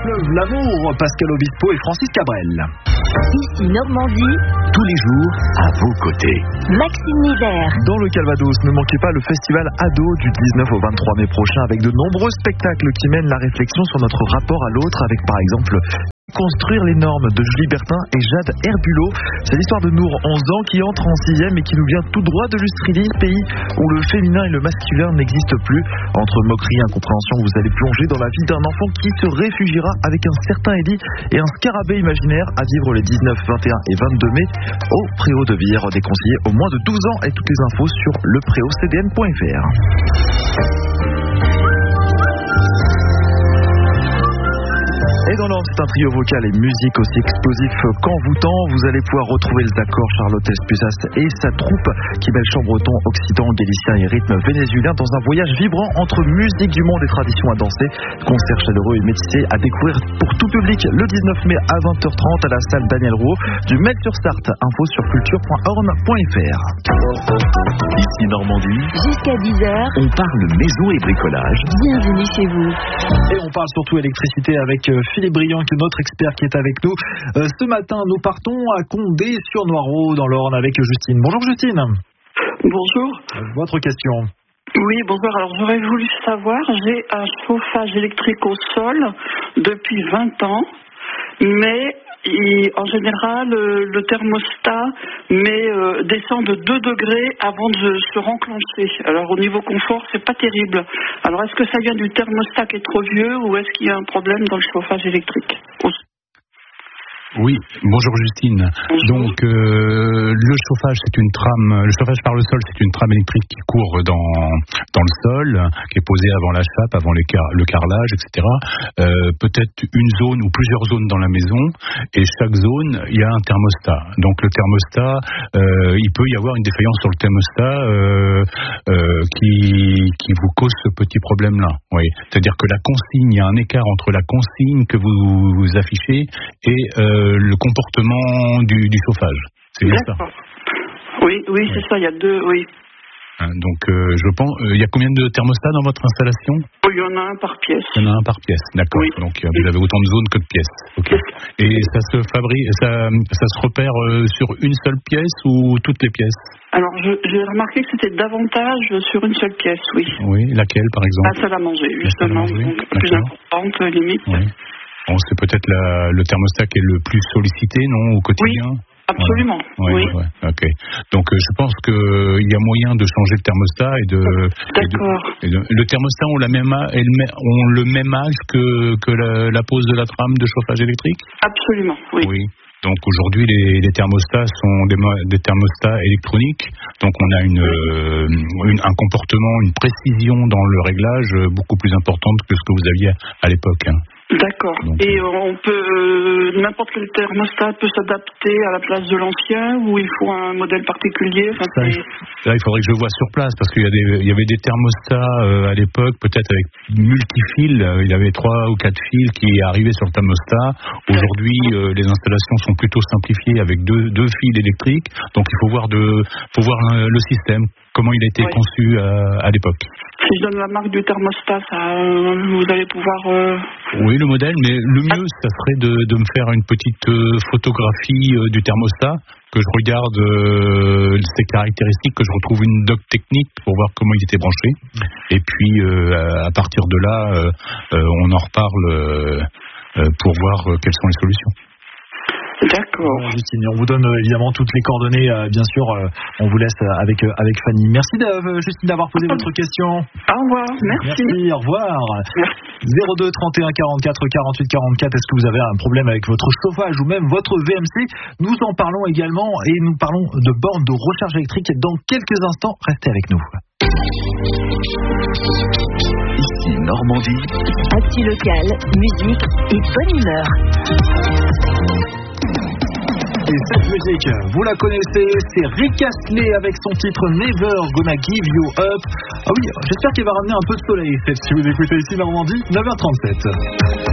fleuve l'amour, Pascal Obispo et Francis Cabrel. Ici Normandie, tous les jours à vos côtés. Maxime Nivert. Dans le Calvados, ne manquez pas le festival Ado du 19 au 23 mai prochain avec de nombreux spectacles qui mènent la réflexion sur notre rapport à l'autre avec par exemple Construire les normes de Julie Bertin et Jade Herbulot. C'est l'histoire de Nour, 11 ans, qui entre en 6e et qui nous vient tout droit de l'Australie, pays où le féminin et le masculin n'existent plus. Entre moquerie et incompréhension, vous allez plonger dans la vie d'un enfant qui se réfugiera avec un certain Eddie et un scarabée imaginaire à vivre les 19, 21 et 22 mai au Préau de Vire. Déconseillé aux moins de 12 ans et toutes les infos sur lepréaucdn.fr. Et dans l'ordre, c'est un trio vocal et musique aussi explosif qu'envoûtant. Vous allez pouvoir retrouver les accords Charlotte Espusas et sa troupe qui mêle chant breton, occitan, galicien et rythme vénézuélien dans un voyage vibrant entre musique du monde et tradition à danser. Concert chaleureux et métissé à découvrir pour tout public le 19 mai à 20h30 à la salle Daniel Rouault du Mel-sur-Sarthe. Info sur culture.orne.fr. Ici Normandie, Jusqu'à 10h, on parle maison et bricolage. bienvenue chez vous. Et on parle surtout électricité avec Philippe Briand, qui est notre expert qui est avec nous. Ce matin, nous partons à Condé sur Noireau dans l'Orne avec Justine. Bonjour Justine. Bonjour. Votre question. Oui, bonjour. Alors, j'aurais voulu savoir, j'ai un chauffage électrique au sol depuis 20 ans, mais en général, le thermostat descend de 2 degrés avant de se renclencher. Alors, au niveau confort, c'est pas terrible. Alors, est-ce que ça vient du thermostat qui est trop vieux ou est-ce qu'il y a un problème dans le chauffage électrique ? Oui, bonjour Justine. Bonjour. Donc le chauffage, le chauffage par le sol, c'est une trame électrique qui court dans le sol, qui est posée avant la chape, avant le carrelage, etc. Peut-être une zone ou plusieurs zones dans la maison, et chaque zone, il y a un thermostat. Donc le thermostat, il peut y avoir une défaillance sur le thermostat qui vous cause ce petit problème-là. Oui, c'est-à-dire que la consigne, il y a un écart entre la consigne que vous affichez et le comportement du chauffage. C'est bien ça. Oui, c'est ça, il y a 2, oui. Donc, je pense, il y a combien de thermostats dans votre installation ? Il y en a un par pièce. Il y en a un par pièce, d'accord. Oui. Donc, vous avez autant de zones que de pièces. Okay. Et ça se fabrique, ça se repère sur une seule pièce ou toutes les pièces ? Alors, j'ai remarqué que c'était davantage sur une seule pièce, oui. Oui, laquelle, par exemple ? La salle à manger, justement, donc plus importante, limite. Oui. Bon, c'est peut-être le thermostat qui est le plus sollicité, non, au quotidien ? Oui, absolument. Ouais. Oui. Ouais. Ok. Donc, je pense qu'il y a moyen de changer le thermostat D'accord. Le thermostat ont le même âge que la pose de la trame de chauffage électrique ? Absolument, oui. Donc aujourd'hui, les thermostats sont des thermostats électroniques. Donc on a un comportement, une précision dans le réglage beaucoup plus importante que ce que vous aviez à l'époque. D'accord. Donc, et on peut n'importe quel thermostat peut s'adapter à la place de l'ancien ou il faut un modèle particulier. Là, il faudrait que je vois sur place parce qu'il y avait des thermostats à l'époque, peut-être avec multi-fils. Il y avait 3 ou 4 fils qui arrivaient sur le thermostat. Aujourd'hui, les installations sont plutôt simplifiées avec deux fils électriques. Donc il faut voir le système, comment il a été conçu à l'époque. Si je donne la marque du thermostat, vous allez pouvoir... Oui, le modèle, mais le mieux, ça serait de me faire une petite photographie du thermostat, que je regarde ses caractéristiques, que je retrouve une doc technique pour voir comment il était branché. Et puis, à partir de là, on en reparle pour voir quelles sont les solutions. D'accord. Justine, on vous donne évidemment toutes les coordonnées, bien sûr. On vous laisse avec Fanny. Merci Justine d'avoir posé votre question. Au revoir, merci. Au revoir. 02 31 44 48 44. Est-ce que vous avez un problème avec votre chauffage ou même votre VMC ? Nous en parlons également et nous parlons de bornes de recharge électrique dans quelques instants. Restez avec nous. Ici Normandie. Actu local, musique et bonne humeur. Et cette musique, vous la connaissez, c'est Rick Astley avec son titre Never Gonna Give You Up. Ah oui, j'espère qu'il va ramener un peu de soleil, si vous écoutez ici Normandie, 9h37.